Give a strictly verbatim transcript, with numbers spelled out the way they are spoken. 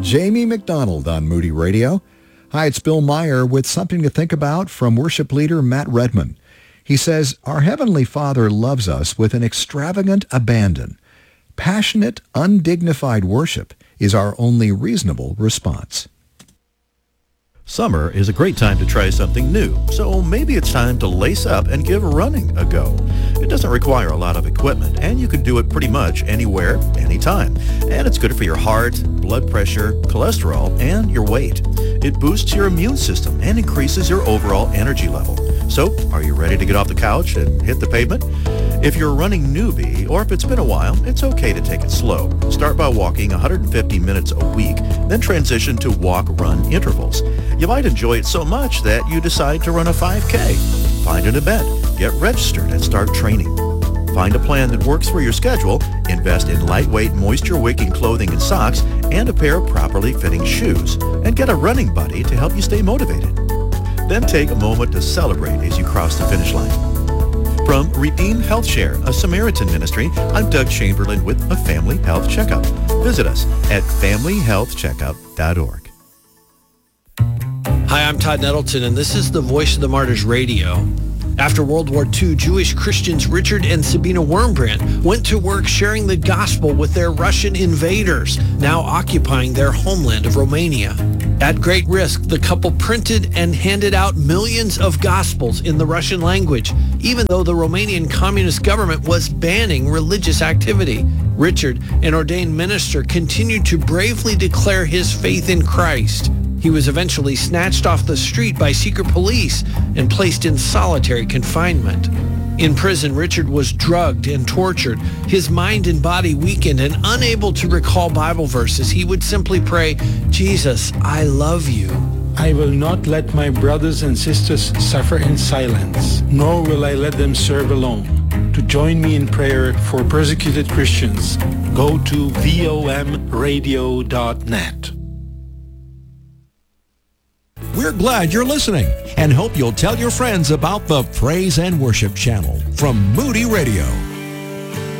Jamie McDonald on Moody Radio. Hi, it's Bill Meyer with something to think about from worship leader Matt Redman. He says, our Heavenly Father loves us with an extravagant abandon. Passionate, undignified worship is our only reasonable response. Summer is a great time to try something new, so maybe it's time to lace up and give running a go. It doesn't require a lot of equipment, and you can do it pretty much anywhere, anytime. And it's good for your heart, blood pressure, cholesterol, and your weight. It boosts your immune system and increases your overall energy level. So, are you ready to get off the couch and hit the pavement? If you're a running newbie, or if it's been a while, it's okay to take it slow. Start by walking one hundred fifty minutes a week, then transition to walk-run intervals. You might enjoy it so much that you decide to run a five K. Find an event, get registered, and start training. Find a plan that works for your schedule, invest in lightweight, moisture-wicking clothing and socks, and a pair of properly fitting shoes, and get a running buddy to help you stay motivated. Then take a moment to celebrate as you cross the finish line. From Redeem Health Share, a Samaritan ministry, I'm Doug Chamberlain with a Family Health Checkup. Visit us at family health checkup dot org. Hi, I'm Todd Nettleton, and this is the Voice of the Martyrs Radio. After World War Two, Jewish Christians Richard and Sabina Wurmbrand went to work sharing the gospel with their Russian invaders, now occupying their homeland of Romania. At great risk, the couple printed and handed out millions of gospels in the Russian language, even though the Romanian communist government was banning religious activity. Richard, an ordained minister, continued to bravely declare his faith in Christ. He was eventually snatched off the street by secret police and placed in solitary confinement. In prison, Richard was drugged and tortured, his mind and body weakened, and unable to recall Bible verses. He would simply pray, "Jesus, I love you." I will not let my brothers and sisters suffer in silence, nor will I let them serve alone. To join me in prayer for persecuted Christians, go to V O M radio dot net. We're glad you're listening and hope you'll tell your friends about the Praise and Worship channel from Moody Radio.